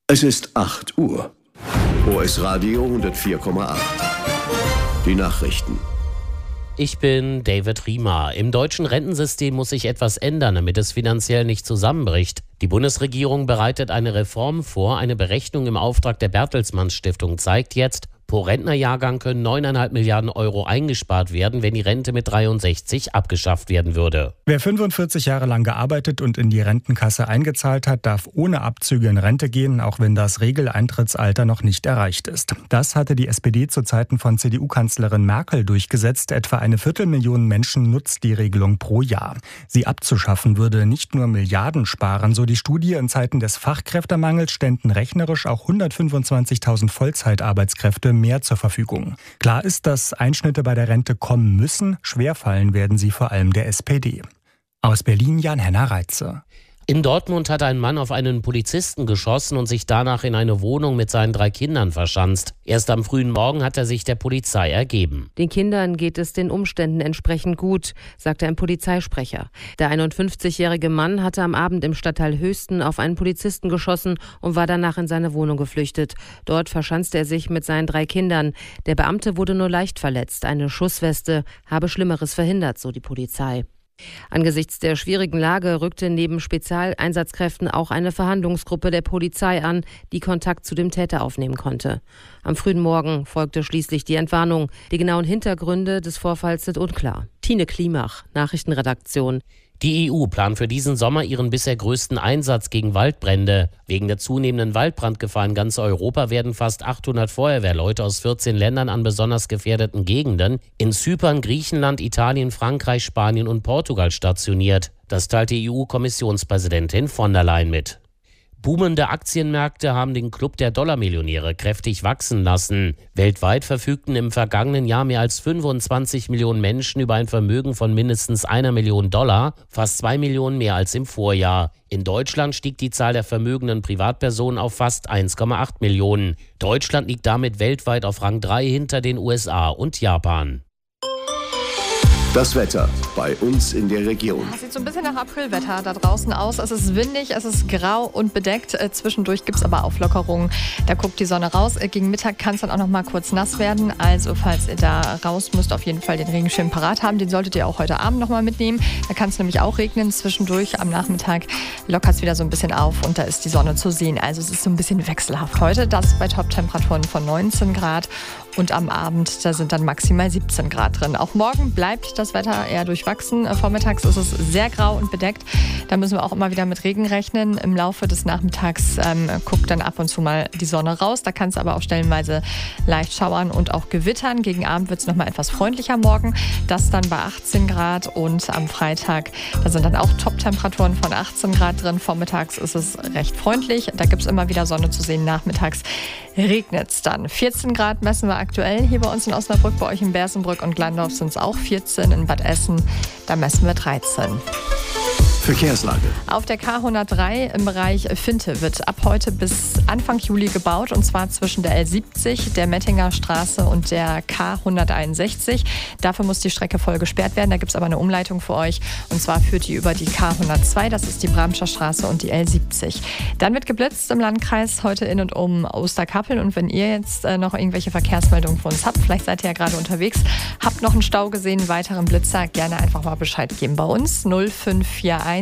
Es ist 8 Uhr. OS Radio 104,8. Die Nachrichten. Ich bin David Riemer. Im deutschen Rentensystem muss sich etwas ändern, damit es finanziell nicht zusammenbricht. Die Bundesregierung bereitet eine Reform vor. Eine Berechnung im Auftrag der Bertelsmann Stiftung zeigt jetzt, pro Rentnerjahrgang können 9,5 Milliarden Euro eingespart werden, wenn die Rente mit 63 abgeschafft werden würde. Wer 45 Jahre lang gearbeitet und in die Rentenkasse eingezahlt hat, darf ohne Abzüge in Rente gehen, auch wenn das Regeleintrittsalter noch nicht erreicht ist. Das hatte die SPD zu Zeiten von CDU-Kanzlerin Merkel durchgesetzt. Etwa 250.000 Menschen nutzt die Regelung pro Jahr. Sie abzuschaffen würde nicht nur Milliarden sparen, so die Studie. In Zeiten des Fachkräftemangels ständen rechnerisch auch 125.000 Vollzeitarbeitskräfte mehr zur Verfügung. Klar ist, dass Einschnitte bei der Rente kommen müssen. Schwerfallen werden sie vor allem der SPD. Aus Berlin Jan-Henner Reitze. In Dortmund hat ein Mann auf einen Polizisten geschossen und sich danach in eine Wohnung mit seinen 3 Kindern verschanzt. Erst am frühen Morgen hat er sich der Polizei ergeben. Den Kindern geht es den Umständen entsprechend gut, sagte ein Polizeisprecher. Der 51-jährige Mann hatte am Abend im Stadtteil Höchsten auf einen Polizisten geschossen und war danach in seine Wohnung geflüchtet. Dort verschanzte er sich mit seinen 3 Kindern. Der Beamte wurde nur leicht verletzt. Eine Schussweste habe Schlimmeres verhindert, so die Polizei. Angesichts der schwierigen Lage rückte neben Spezialeinsatzkräften auch eine Verhandlungsgruppe der Polizei an, die Kontakt zu dem Täter aufnehmen konnte. Am frühen Morgen folgte schließlich die Entwarnung. Die genauen Hintergründe des Vorfalls sind unklar. Tine Klimach, Nachrichtenredaktion. Die EU plant für diesen Sommer ihren bisher größten Einsatz gegen Waldbrände. Wegen der zunehmenden Waldbrandgefahr in ganz Europa werden fast 800 Feuerwehrleute aus 14 Ländern an besonders gefährdeten Gegenden in Zypern, Griechenland, Italien, Frankreich, Spanien und Portugal stationiert. Das teilte EU-Kommissionspräsidentin von der Leyen mit. Boomende Aktienmärkte haben den Club der Dollarmillionäre kräftig wachsen lassen. Weltweit verfügten im vergangenen Jahr mehr als 25 Millionen Menschen über ein Vermögen von mindestens $1 Million, fast 2 Millionen mehr als im Vorjahr. In Deutschland stieg die Zahl der vermögenden Privatpersonen auf fast 1,8 Millionen. Deutschland liegt damit weltweit auf Rang 3 hinter den USA und Japan. Das Wetter bei uns in der Region. Es sieht so ein bisschen nach Aprilwetter da draußen aus. Es ist windig, es ist grau und bedeckt. Zwischendurch gibt es aber Auflockerungen. Da guckt die Sonne raus. Gegen Mittag kann es dann auch noch mal kurz nass werden. Also falls ihr da raus müsst, auf jeden Fall den Regenschirm parat haben. Den solltet ihr auch heute Abend noch mal mitnehmen. Da kann es nämlich auch regnen. Zwischendurch am Nachmittag lockert es wieder so ein bisschen auf und da ist die Sonne zu sehen. Also es ist so ein bisschen wechselhaft heute. Das bei Top-Temperaturen von 19 Grad. Und am Abend, da sind dann maximal 17 Grad drin. Auch morgen bleibt das Wetter eher durchwachsen. Vormittags ist es sehr grau und bedeckt. Da müssen wir auch immer wieder mit Regen rechnen. Im Laufe des Nachmittags guckt dann ab und zu mal die Sonne raus. Da kann es aber auch stellenweise leicht schauern und auch gewittern. Gegen Abend wird es nochmal etwas freundlicher morgen. Das dann bei 18 Grad. Und am Freitag, da sind dann auch Top-Temperaturen von 18 Grad drin. Vormittags ist es recht freundlich. Da gibt es immer wieder Sonne zu sehen. Nachmittags regnet es dann. 14 Grad messen wir aktuell hier bei uns in Osnabrück. Bei euch in Bersenbrück und Glandorf sind es auch 14. In Bad Essen, da messen wir 13. Verkehrslage. Auf der K103 im Bereich Finte wird ab heute bis Anfang Juli gebaut, und zwar zwischen der L70, der Mettinger Straße und der K161. Dafür muss die Strecke voll gesperrt werden. Da gibt es aber eine Umleitung für euch, und zwar führt die über die K102, das ist die Bramscher Straße, und die L70. Dann wird geblitzt im Landkreis heute in und um Osterkappeln, und wenn ihr jetzt noch irgendwelche Verkehrsmeldungen für uns habt, vielleicht seid ihr ja gerade unterwegs, habt noch einen Stau gesehen, einen weiteren Blitzer, gerne einfach mal Bescheid geben bei uns. 0541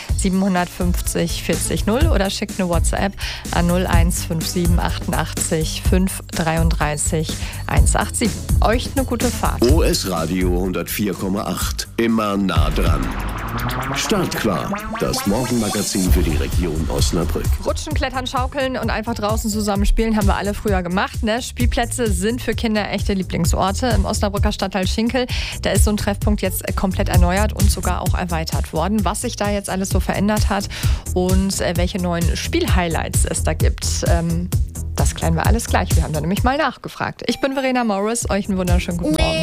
750 40 0 oder schickt eine WhatsApp an 0157 88 533 187. Euch eine gute Fahrt. OS Radio 104,8. Immer nah dran. Startklar. Das Morgenmagazin für die Region Osnabrück. Rutschen, klettern, schaukeln und einfach draußen zusammen spielen haben wir alle früher gemacht. Ne? Spielplätze sind für Kinder echte Lieblingsorte. Im Osnabrücker Stadtteil Schinkel, da ist so ein Treffpunkt jetzt komplett erneuert und sogar auch erweitert worden. Was sich da jetzt alles so verändert hat und welche neuen Spielhighlights es da gibt, das klären wir alles gleich. Wir haben da nämlich mal nachgefragt. Ich bin Verena Morris. Euch einen wunderschönen guten Morgen.